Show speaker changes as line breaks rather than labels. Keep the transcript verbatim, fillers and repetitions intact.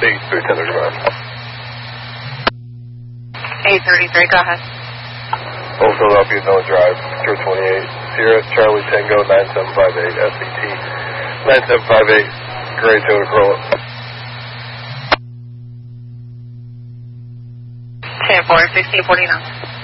eight three ten thirty-five.
eight thirty-three, go ahead.
Old Philadelphia, Miller Drive, Tour twenty-eight, Sierra Charlie Tango nine seven five eight, S C T nine seven five eight, Gray Toyota Corolla.
ten four, sixteen forty-nine.